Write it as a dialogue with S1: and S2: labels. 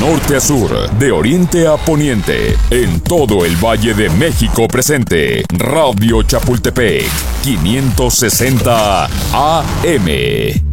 S1: norte a sur, de oriente a poniente, en todo el Valle de México presente. Radio Chapultepec, 560 AM.